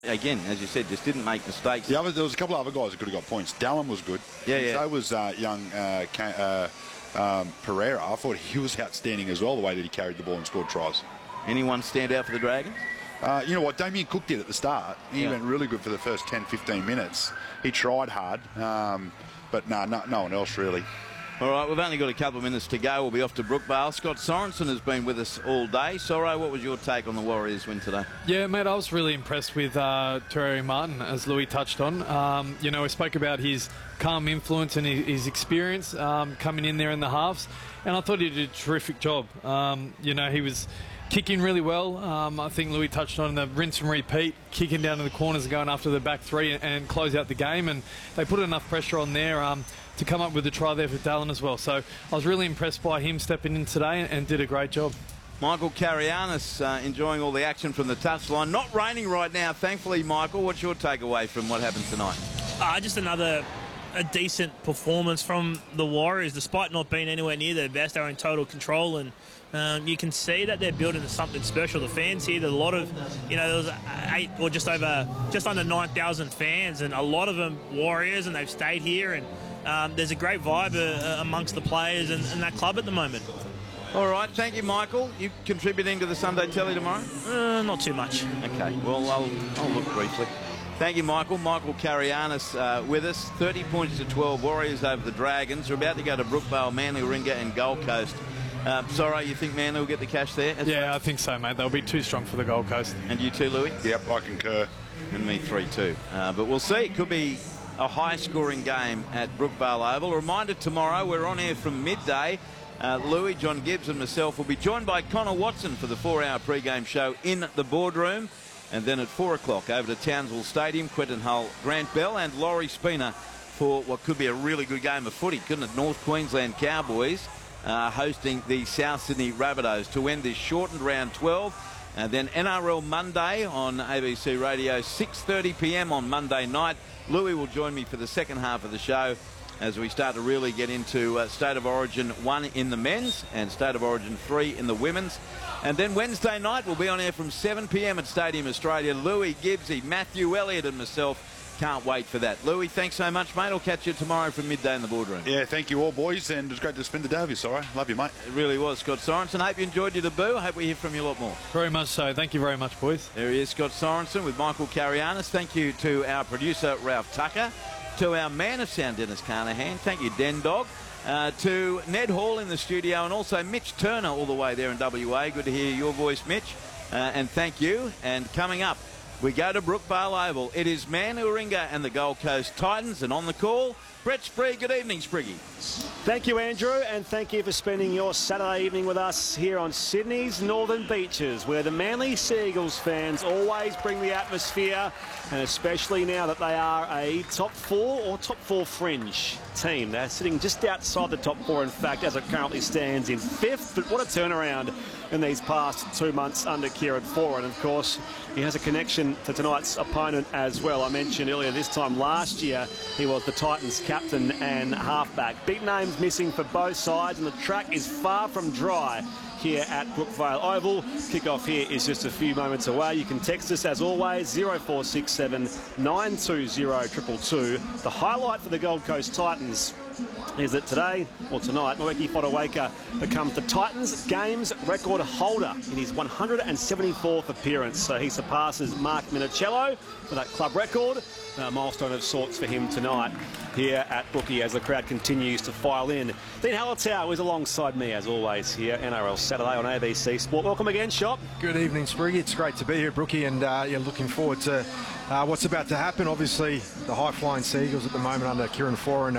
again, as you said, just didn't make mistakes. There was a couple of other guys that could have got points. Dallin was good. Yeah. So was young Pereira. I thought he was outstanding as well, the way that he carried the ball and scored tries. Anyone stand out for the Dragons? You know what Damien Cook did at the start? He went really good for the first 10-15 minutes. He tried hard, but no one else really. All right, we've only got a couple of minutes to go. We'll be off to Brookvale. Scott Sorensen has been with us all day. Soro, what was your take on the Warriors win today? Yeah, mate, I was really impressed with Terry Martin, as Louis touched on. You know, we spoke about his calm influence and his experience coming in there in the halves, and I thought he did a terrific job. You know, he was kicking really well. I think Louis touched on the rinse and repeat, kicking down to the corners and going after the back three and close out the game, and they put enough pressure on there to come up with a try there for Dallin as well. So I was really impressed by him stepping in today and did a great job. Michael Carianis enjoying all the action from the touchline. Not raining right now, thankfully, Michael. What's your takeaway from what happened tonight? Just a decent performance from the Warriors, despite not being anywhere near their best. They're in total control, and you can see that they're building something special. The fans here, there's a lot of, you know, there was just under 9,000 fans, and a lot of them Warriors, and they've stayed here, and there's a great vibe amongst the players and that club at the moment. All right, thank you, Michael. You contributing to the Sunday Telly tomorrow? Not too much. Okay, well, I'll look briefly. Thank you, Michael. Michael Carianis with us. 30 points to 12. Warriors over the Dragons. We're about to go to Brookvale, Manly, Warringah and Gold Coast. Soro, you think Manly will get the cash there? Yeah, I think so, mate. They'll be too strong for the Gold Coast. And you too, Louis? Yep, I concur. And me 3-2. But we'll see. It could be a high-scoring game at Brookvale Oval. A reminder, tomorrow we're on air from midday. Louis, John Gibbs and myself will be joined by Connor Watson for the 4-hour pre-game show in the boardroom. And then at 4 o'clock over to Townsville Stadium, Quentin Hull, Grant Bell and Laurie Spina for what could be a really good game of footy, couldn't it? North Queensland Cowboys hosting the South Sydney Rabbitohs to end this shortened round 12. And then NRL Monday on ABC Radio, 6:30 p.m. on Monday night. Louis will join me for the second half of the show as we start to really get into State of Origin 1 in the men's and State of Origin 3 in the women's. And then Wednesday night we'll be on air from 7 p.m. at Stadium Australia. Louis Gibbsy, Matthew Elliott and myself can't wait for that. Louis, thanks so much, mate. I'll catch you tomorrow from midday in the boardroom. Yeah, thank you all, boys, and it was great to spend the day with you, Sorry. Love you, mate. It really was, Scott Sorensen. Hope you enjoyed your debut. I hope we hear from you a lot more. Very much so. Thank you very much, boys. There he is, Scott Sorensen with Michael Carianis. Thank you to our producer, Ralph Tucker. To our man of sound, Dennis Carnahan. Thank you, Den Dog. To Ned Hall in the studio, and also Mitch Turner all the way there in WA. Good to hear your voice, Mitch. And thank you. And coming up, we go to Brookvale Oval. It is Manly Warringah and the Gold Coast Titans. And on the call, Brett Sprigg. Good evening, Spriggy. Thank you, Andrew, and thank you for spending your Saturday evening with us here on Sydney's Northern Beaches, where the Manly Seagulls fans always bring the atmosphere, and especially now that they are a top 4 or top 4 fringe team. They're sitting just outside the top 4, in fact, as it currently stands in 5th. But what a turnaround in these past 2 months under Kieran Foran. Of course, he has a connection to tonight's opponent as well. I mentioned earlier, this time last year, he was the Titans captain and halfback. Big names missing for both sides, and the track is far from dry here at Brookvale Oval. Kickoff here is just a few moments away. You can text us as always, 0467 920 222. The highlight for the Gold Coast Titans is that today, or tonight, Moeki Fotuaika becomes the Titans games record holder in his 174th appearance. So he surpasses Mark Minicello for that club record. A milestone of sorts for him tonight here at Brookie as the crowd continues to file in. Dean Hallertau is alongside me as always here, NRL Saturday on ABC Sport. Welcome again, Shop. Good evening, Spriggy. It's great to be here, Brookie, and yeah, looking forward to what's about to happen. Obviously, the high-flying Seagulls at the moment under Kieran Foran,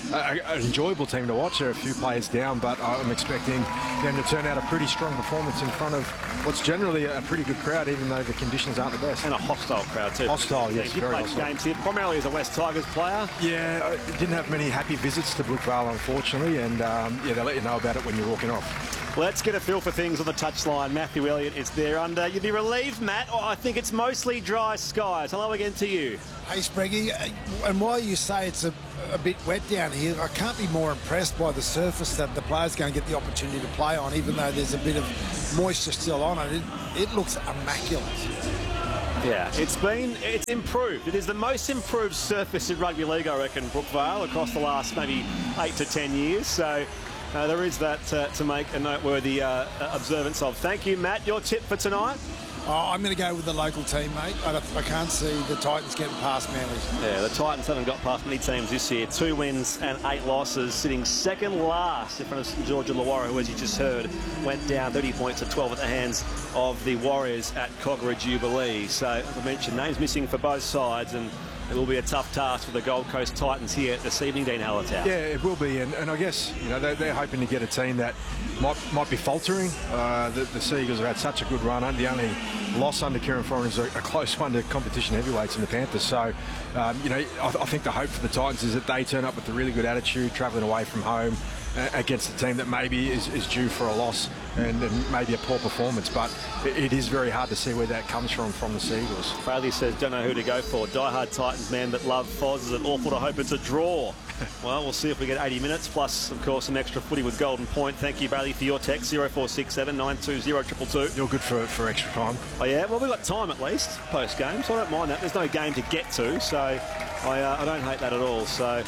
an enjoyable team to watch. There are a few players down, but I'm expecting them to turn out a pretty strong performance in front of what's generally a pretty good crowd, even though the conditions aren't the best. And a hostile crowd too. Hostile, yes, you very played hostile. games here primarily as a West Tigers player. Yeah, I didn't have many happy visits to Brookvale, unfortunately, and yeah, they'll let you know about it when you're walking off. Let's get a feel for things on the touchline. Matthew Elliott is there under. You'd be relieved, Matt. Oh, I think it's mostly dry skies. Hello again to you. Hey, Spriggy, and while you say it's a bit wet down here, I can't be more impressed by the surface that the players going to get the opportunity to play on, even though there's a bit of moisture still on it. It looks immaculate. Yeah, it's improved. It is the most improved surface in rugby league, I reckon, Brookvale, across the last maybe 8 to 10 years. So there is that to make a noteworthy observance of. Thank you, Matt. Your tip for tonight? Oh, I'm going to go with the local team, mate. I can't see the Titans getting past Manly. Yeah, the Titans haven't got past many teams this year. 2 wins and 8 losses, sitting second last in front of St George Illawarra, who, as you just heard, went down 30 points to 12 at the hands of the Warriors at Kogarah Jubilee. So, as I mentioned, names missing for both sides, and it will be a tough task for the Gold Coast Titans here this evening, Dean Hallertau. Yeah, it will be, and I guess they're hoping to get a team that might be faltering. The Seagulls have had such a good run. The only loss under Kieran Foran is a close one to competition heavyweights in the Panthers. So, I think the hope for the Titans is that they turn up with a really good attitude, travelling away from home against a team that maybe is due for a loss and maybe a poor performance, but it is very hard to see where that comes from the Seagulls. Bradley says, don't know who to go for. Die-hard Titans man, but love Foz. Is it awful to hope it's a draw? Well, we'll see if we get 80 minutes, plus, of course, some extra footy with Golden Point. Thank you, Bradley, for your text, 0467 920 222. You're good for extra time. Oh, yeah? Well, we've got time at least, post-game, so I don't mind that. There's no game to get to, so I don't hate that at all. So,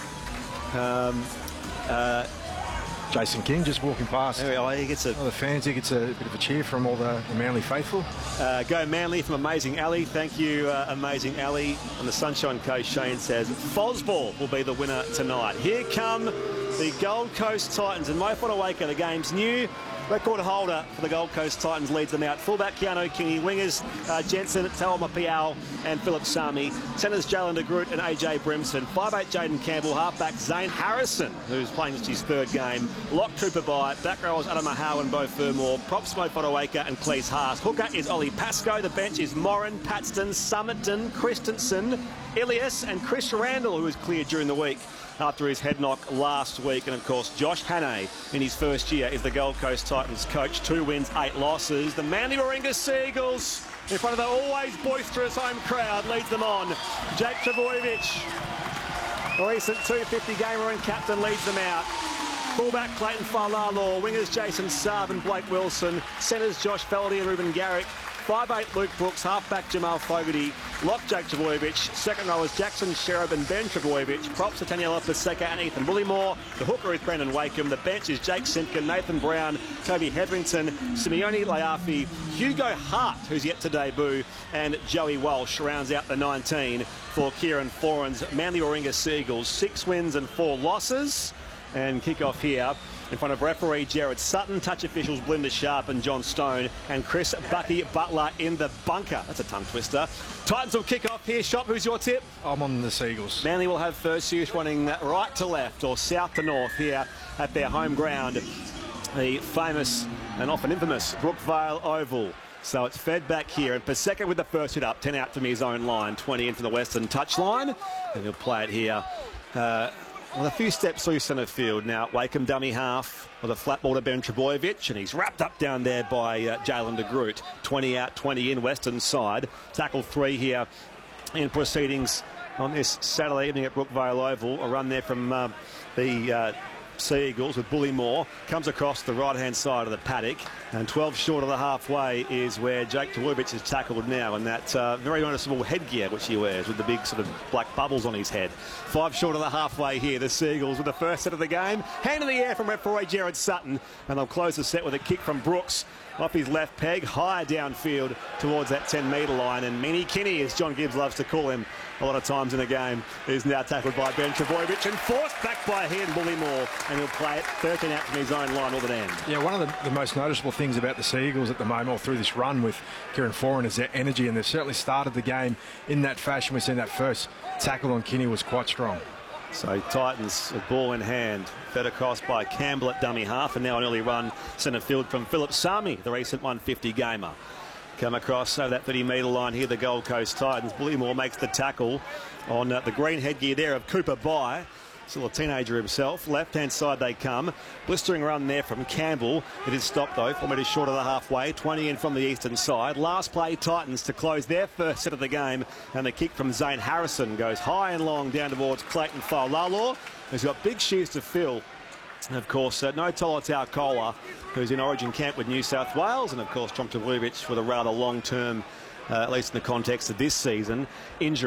Jason King just walking past. He gets the fans. He gets a bit of a cheer from all the Manly faithful. Go Manly from Amazing Ali. Thank you, Amazing Ali. On the Sunshine Coast, Shane says Fosball will be the winner tonight. Here come the Gold Coast Titans, and Mo Fotuaika, the game's new record holder for the Gold Coast Titans, leads them out. Fullback Keanu Kingy, wingers Jensen, Talma Piao and Philip Sami. Centres Jalen de Groot and AJ Brimson. 5'8" Jaden Campbell, halfback Zane Harrison, who's playing his 3rd game. Lock Cooper by, back rowers Adam Howe and Bo Fermor. Props Mo Fotuaika and Cleese Haas. Hooker is Ollie Pascoe. The bench is Morin, Paxton, Summerton, Christensen, Ilias and Chris Randall, who was cleared during the week after his head knock last week. And of course, Josh Hannay, in his first year, is the Gold Coast Titans coach. 2 wins, 8 losses. The Manly Warringah Seagulls, in front of the always boisterous home crowd, leads them on. Jake Trbojevic, the recent 250 gamer and captain, leads them out. Fullback Clayton Falalo, wingers Jason Saab and Blake Wilson, centres Josh Feldy and Ruben Garrick. 5'8" Luke Brooks, halfback Jamal Fogarty, lock Jake Trbojevic, second rowers Jackson Sherab and Ben Trbojevic, props to Taniela Paseka and Ethan Bullimore. The hooker is Brendan Wakeham, the bench is Jake Simpkin, Nathan Brown, Toby Hetherington, Simeone Laafi, Hugo Hart, who's yet to debut, and Joey Walsh rounds out the 19 for Kieran Foran's Manly Warringah Seagulls. 6 wins and 4 losses. And kick off here in front of referee Jared Sutton, touch officials Belinda Sharp and John Stone, and Chris Bucky Butler in the bunker. That's a tongue twister. Titans will kick off here. Shop, who's your tip? I'm on the Seagulls. Manly will have first use running right to left or south to north here at their home ground, the famous and often infamous Brookvale Oval. So it's fed back here, and Paseka with the first hit up, 10 out from his own line, 20 in from the western touchline, and he'll play it here. Well, a few steps through centre field now. Wakeham dummy half with a flat ball to Ben Trbojevic, and he's wrapped up down there by Jalen de Groot. 20 out, 20 in, western side. Tackle 3 here in proceedings on this Saturday evening at Brookvale Oval. A run there from the Seagulls with Bullimore. Comes across the right-hand side of the paddock, and 12 short of the halfway is where Jake Trbojevic is tackled now, and that very noticeable headgear which he wears with the big sort of black bubbles on his head. 5 short of the halfway here, the Seagulls with the first set of the game. Hand in the air from referee Jared Sutton, and they'll close the set with a kick from Brooks off his left peg, higher downfield towards that 10-metre line. And Meanie Kinney, as John Gibbs loves to call him a lot of times in a game, is now tackled by Ben Trbojevic and forced back by he and Bullimore, and he'll play it 13 out from his own line all the end. Yeah, one of the most noticeable things about the Seagulls at the moment, or through this run with Kieran Foran, is their energy, and they've certainly started the game in that fashion. We've seen that first tackle on Kinney was quite strong. So Titans, a ball in hand, fed across by Campbell at dummy half, and now an early run centre field from Philip Sami, the recent 150 gamer. Come across over that 30-metre line here, the Gold Coast Titans. Bullimore makes the tackle on the green headgear there of Cooper Bye. Still a teenager himself. Left-hand side they come. Blistering run there from Campbell. It is stopped though, 4 metres short of the halfway. 20 in from the eastern side. Last play, Titans to close their first set of the game. And the kick from Zane Harrison goes high and long down towards Clayton Falalo, who's got big shoes to fill. And of course, no Tolotau Kola, who's in Origin camp with New South Wales. And of course, Tom Trbojevic with a rather long-term at least in the context of this season. Injury